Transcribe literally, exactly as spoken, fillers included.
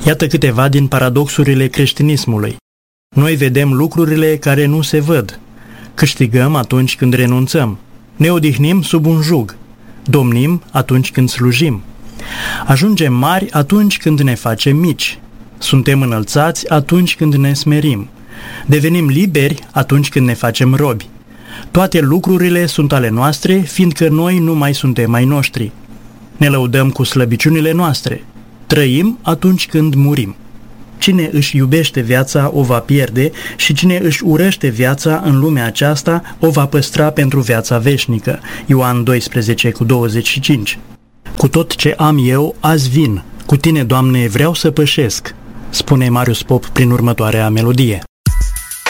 Iată câteva din paradoxurile creștinismului. Noi vedem lucrurile care nu se văd. Câștigăm atunci când renunțăm. Ne odihnim sub un jug. Domnim atunci când slujim. Ajungem mari atunci când ne facem mici. Suntem înălțați atunci când ne smerim. Devenim liberi atunci când ne facem robi. Toate lucrurile sunt ale noastre, fiindcă noi nu mai suntem ai noștri. Ne lăudăm cu slăbiciunile noastre. Trăim atunci când murim. Cine își iubește viața o va pierde și cine își urăște viața în lumea aceasta o va păstra pentru viața veșnică. Ioan doisprezece cu douăzeci și cinci. Cu tot ce am eu, azi vin. Cu tine, Doamne, vreau să pășesc, spune Marius Pop prin următoarea melodie.